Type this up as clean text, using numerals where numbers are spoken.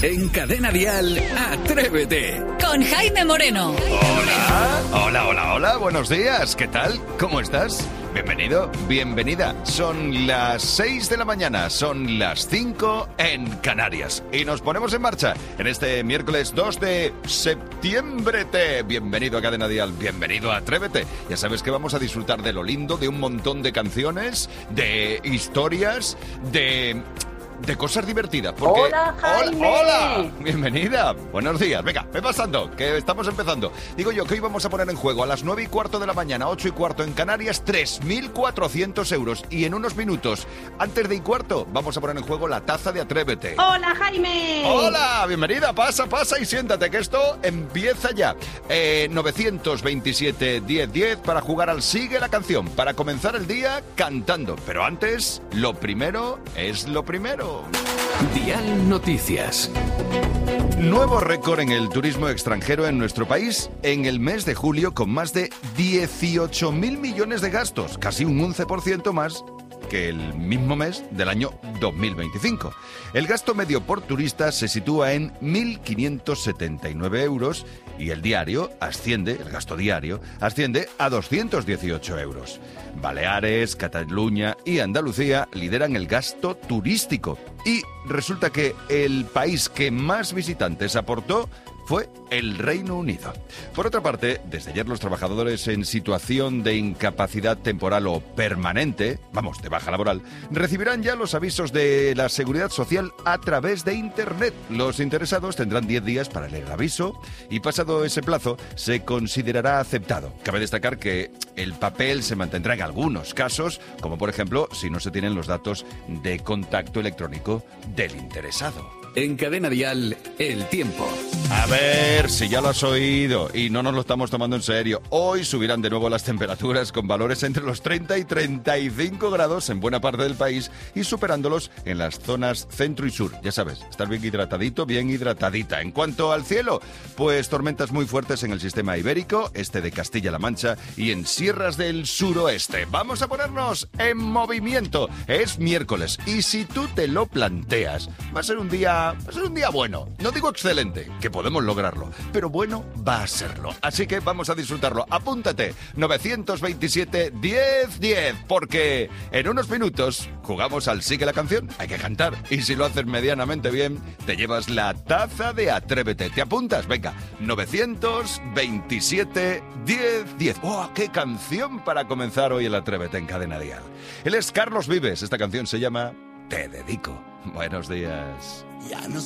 En Cadena Dial, Atrévete. Con Jaime Moreno. Hola, buenos días. ¿Qué tal? ¿Cómo estás? Bienvenido, bienvenida. Son las 6 de la mañana, son las 5 en Canarias. Y nos ponemos en marcha en este miércoles 2 de septiembre. Bienvenido a Cadena Dial, bienvenido a Atrévete. Ya sabes que vamos a disfrutar de lo lindo, de un montón de canciones, de historias, de cosas divertidas. Porque... ¡Hola, Jaime! ¡Hola! Bienvenida. Buenos días. Venga, ve pasando, que estamos empezando. Digo yo que hoy vamos a poner en juego a las 9:15 de la mañana, 8:15 en Canarias, 3.400 euros. Y en unos minutos, antes de y cuarto, vamos a poner en juego la taza de Atrévete. ¡Hola, Jaime! ¡Hola! Bienvenida. Pasa y siéntate, que esto empieza ya. 927 10 10 para jugar al Sigue la Canción, para comenzar el día cantando. Pero antes, lo primero es lo primero. Dial Noticias. Nuevo récord en el turismo extranjero en nuestro país en el mes de julio, con más de 18.000 millones de gastos, casi un 11% más que el mismo mes del año 2025. El gasto medio por turista se sitúa en 1.579 euros y el gasto diario asciende a 218 euros. Baleares, Cataluña y Andalucía lideran el gasto turístico y resulta que el país que más visitantes aportó fue el Reino Unido. Por otra parte, desde ayer los trabajadores en situación de incapacidad temporal o permanente, de baja laboral, recibirán ya los avisos de la Seguridad Social a través de Internet. Los interesados tendrán 10 días para leer el aviso y pasado ese plazo se considerará aceptado. Cabe destacar que el papel se mantendrá en algunos casos, como por ejemplo si no se tienen los datos de contacto electrónico del interesado. En Cadena Dial, el tiempo. A ver si ya lo has oído y no nos lo estamos tomando en serio. Hoy subirán de nuevo las temperaturas con valores entre los 30 y 35 grados en buena parte del país y superándolos en las zonas centro y sur. Ya sabes, estar bien hidratadito, bien hidratadita. En cuanto al cielo, pues tormentas muy fuertes en el sistema ibérico, este de Castilla-La Mancha y en sierras del suroeste. Vamos a ponernos en movimiento. Es miércoles y si tú te lo planteas, va a ser un día bueno. No digo excelente, que podemos lograrlo, pero bueno, va a serlo. Así que vamos a disfrutarlo. Apúntate, 927 10 10, porque en unos minutos jugamos al Sigue la Canción. Hay que cantar, y si lo haces medianamente bien, te llevas la taza de Atrévete. ¿Te apuntas? Venga, 927 10 10. ¡Oh, qué canción para comenzar hoy el Atrévete en Cadena Dial! Él es Carlos Vives. Esta canción se llama Te Dedico. Buenos días. Ya no